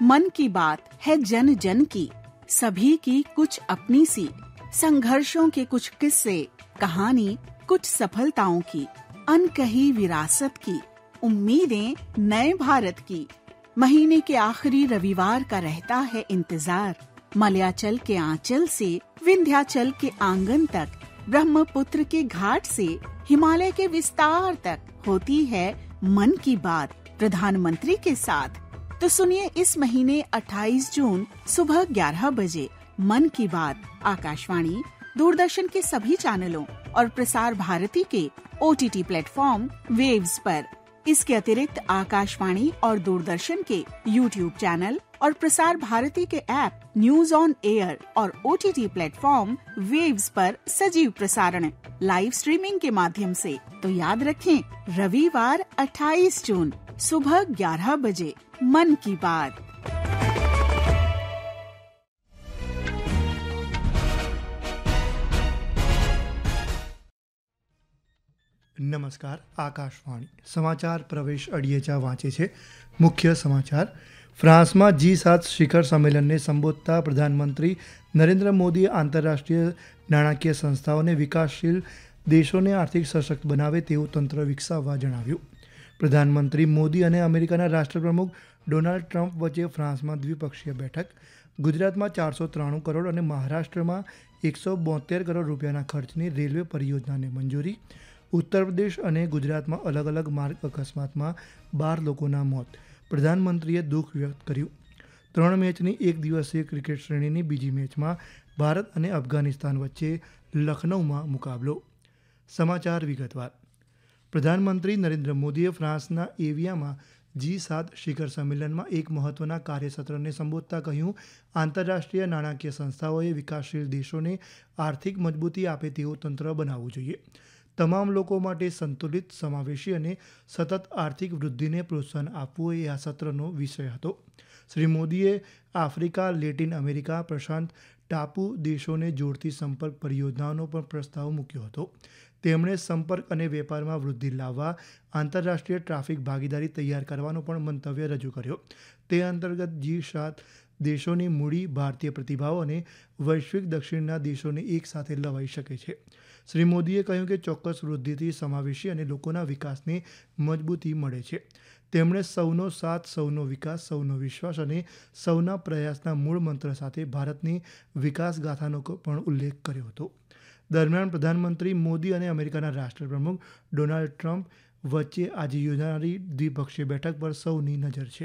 मन की बात है जन जन की, सभी की कुछ अपनी सी, संघर्षों के कुछ किस्से, कहानी कुछ सफलताओं की, अनकही विरासत की, उम्मीदें नए भारत की। महीने के आखिरी रविवार का रहता है इंतजार। मलयाचल के आंचल से विंध्याचल के आंगन तक, ब्रह्मपुत्र के घाट से हिमालय के विस्तार तक होती है मन की बात प्रधानमंत्री के साथ। तो सुनिए इस महीने 28 जून सुबह 11 बजे मन की बात आकाशवाणी, दूरदर्शन के सभी चैनलों और प्रसार भारती के OTT प्लेटफॉर्म वेव्स पर। इसके अतिरिक्त आकाशवाणी और दूरदर्शन के YouTube चैनल और प्रसार भारती के ऐप न्यूज ऑन एयर और OTT प्लेटफॉर्म वेव्स पर सजीव प्रसारण लाइव स्ट्रीमिंग के माध्यम से। तो याद रखें, रविवार 28 जून सुबह 11 बजे मन की बात। નમસ્કાર, આકાશવાણી સમાચાર પ્રવેશ અડિયેચા વાંચે છે. મુખ્ય સમાચાર. ફ્રાન્સમાં G7 શિખર સંમેલનને સંબોધતા પ્રધાનમંત્રી નરેન્દ્ર મોદીએ આંતરરાષ્ટ્રીય નાણાકીય સંસ્થાઓને વિકાસશીલ દેશોને આર્થિક સશક્ત બનાવે તેવું તંત્ર વિકસાવવા જણાવ્યું. પ્રધાનમંત્રી મોદી અને અમેરિકાના રાષ્ટ્રપ્રમુખ ડોનાલ્ડ ટ્રમ્પ વચ્ચે ફ્રાન્સમાં દ્વિપક્ષીય બેઠક. ગુજરાતમાં 493 કરોડ અને મહારાષ્ટ્રમાં 172 કરોડ રૂપિયાના ખર્ચની રેલવે પરિયોજનાને મંજૂરી. ઉત્તર પ્રદેશ અને ગુજરાતમાં અલગ અલગ માર્ગ અકસ્માતમાં 12 લોકોના મોત. પ્રધાનમંત્રીએ દુઃખ વ્યક્ત કર્યું. 3 મેચની એક દિવસીય ક્રિકેટ શ્રેણીની બીજી મેચમાં ભારત અને અફઘાનિસ્તાન વચ્ચે લખનૌમાં મુકાબલો. સમાચાર વિગતવાર. પ્રધાનમંત્રી નરેન્દ્ર મોદીએ ફ્રાન્સના એવિયામાં G7 શિખર સંમેલનમાં એક મહત્વના કાર્યસત્રને સંબોધતા કહ્યું, આંતરરાષ્ટ્રીય નાણાકીય સંસ્થાઓએ વિકાસશીલ દેશોને આર્થિક મજબૂતી આપે તેવું તંત્ર બનાવવું જોઈએ. તમામ લોકો માટે સંતુલિત, સમાવેશી અને સતત આર્થિક વૃદ્ધિને પ્રોત્સાહન આપવું એ આ સત્રનો વિષય હતો. શ્રી મોદીએ આફ્રિકા, લેટિન અમેરિકા, પ્રશાંત ટાપુ દેશોને જોડતી સંપર્ક પરિયોજનાઓનો પણ પ્રસ્તાવ મૂક્યો હતો. તેમણે સંપર્ક અને વેપારમાં વૃદ્ધિ લાવવા આંતરરાષ્ટ્રીય ટ્રાફિક ભાગીદારી તૈયાર કરવાનો પણ મંતવ્ય રજૂ કર્યો. તે અંતર્ગત G7 દેશોની મૂડી, ભારતીય પ્રતિભાવો અને વૈશ્વિક દક્ષિણના દેશોને એક સાથે લવાઈ શકે છે. શ્રી મોદીએ કહ્યું કે ચોક્કસ વૃદ્ધિથી સમાવેશી અને લોકોના વિકાસને મજબૂતી મળે છે. તેમણે સૌનો સાથ, સૌનો વિકાસ, સૌનો વિશ્વાસ અને સૌના પ્રયાસના મૂળ મંત્ર સાથે ભારતની વિકાસ ગાથાનો પણ ઉલ્લેખ કર્યો હતો. દરમિયાન પ્રધાનમંત્રી મોદી અને અમેરિકાના રાષ્ટ્રપ્રમુખ ડોનાલ્ડ ટ્રમ્પ વચ્ચે આજે યોજાનારી દ્વિપક્ષીય બેઠક પર સૌની નજર છે.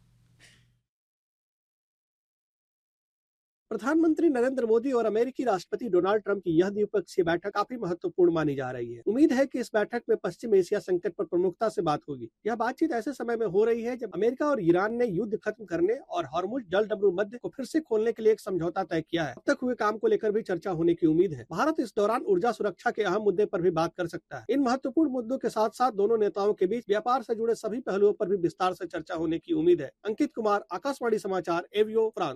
प्रधानमंत्री नरेंद्र मोदी और अमेरिकी राष्ट्रपति डोनाल्ड ट्रंप की यह द्विपक्षीय बैठक काफी महत्वपूर्ण मानी जा रही है। उम्मीद है कि इस बैठक में पश्चिम एशिया संकट पर प्रमुखता से बात होगी। यह बातचीत ऐसे समय में हो रही है जब अमेरिका और ईरान ने युद्ध खत्म करने और हॉर्मुज जलडमरू मध्य को फिर से खोलने के लिए एक समझौता तय किया है। अब तक हुए काम को लेकर भी चर्चा होने की उम्मीद है। भारत इस दौरान ऊर्जा सुरक्षा के अहम मुद्दे पर भी बात कर सकता है। इन महत्वपूर्ण मुद्दों के साथ साथ दोनों नेताओं के बीच व्यापार से जुड़े सभी पहलुओं पर भी विस्तार से चर्चा होने की उम्मीद है। अंकित कुमार, आकाशवाणी समाचार, एवियो, फ्रांस।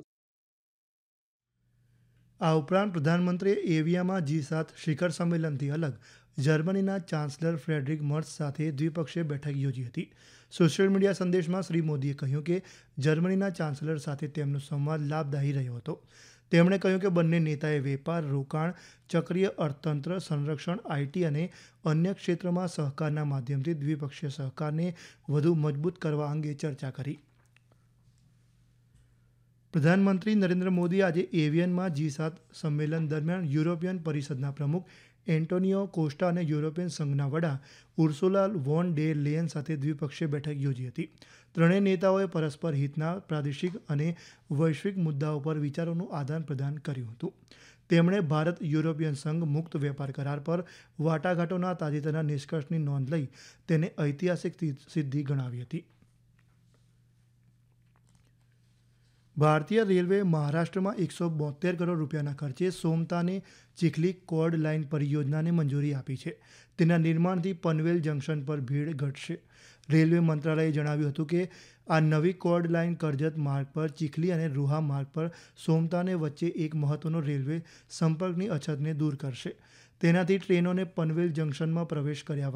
આ ઉપરાંત પ્રધાનમંત્રીએ એવિયામાં G7 શિખર સંમેલનથી અલગ જર્મનીના ચાન્સલર ફ્રેડરિક મર્સ સાથે દ્વિપક્ષીય બેઠક યોજી હતી. સોશિયલ મીડિયા સંદેશમાં શ્રી મોદીએ કહ્યું કે જર્મનીના ચાન્સલર સાથે તેમનો સંવાદ લાભદાયી રહ્યો હતો. તેમણે કહ્યું કે બંને નેતાએ વેપાર, રોકાણ, ચક્રીય અર્થતંત્ર, સંરક્ષણ, IT અને અન્ય ક્ષેત્રોમાં સહકારના માધ્યમથી દ્વિપક્ષીય સહકારને વધુ મજબૂત કરવા અંગે ચર્ચા કરી. પ્રધાનમંત્રી નરેન્દ્ર મોદી આજે એવિયનમાં G7 સંમેલન દરમિયાન યુરોપિયન પરિષદના પ્રમુખ એન્ટોનિયો કોસ્ટા અને યુરોપિયન સંઘના વડા ઉર્સુલા વોન ડેર લેયન સાથે દ્વિપક્ષીય બેઠક યોજી હતી. ત્રણેય નેતાઓએ પરસ્પર હિતના પ્રાદેશિક અને વૈશ્વિક મુદ્દાઓ પર વિચારોનું આદાન પ્રદાન કર્યું હતું. તેમણે ભારત યુરોપિયન સંઘ મુક્ત વેપાર કરાર પર વાટાઘાટોના તાજેતરના નિષ્કર્ષની નોંધ લઈ તેને ઐતિહાસિક સિદ્ધિ ગણાવી હતી. ભારતીય રેલવે મહારાષ્ટ્રમાં 172 કરોડ રૂપિયાના ખર્ચે સોમતાને ચીખલી કોર્ડ લાઇન પરિયોજનાને મંજૂરી આપી છે. તેના નિર્માણથી પનવેલ જંકશન પર ભીડ ઘટશે. રેલવે મંત્રાલયે જણાવ્યું હતું કે આ નવી કોર્ડ લાઇન કરજત માર્ગ પર ચીખલી અને રૂહા માર્ગ પર સોમતાને વચ્ચે એક મહત્વનો રેલવે સંપર્કની અછતને દૂર કરશે. તેનાથી ટ્રેનોને પનવેલ જંકશનમાં પ્રવેશ કર્યા